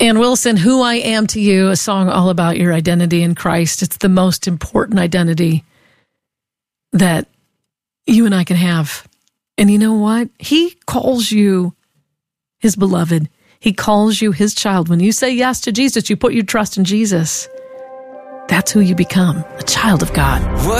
Ann Wilson, Who I Am to You, a song all about your identity in Christ. It's the most important identity that you and I can have. And you know what? He calls you his beloved. He calls you his child. When you say yes to Jesus, you put your trust in Jesus. That's who you become, a child of God.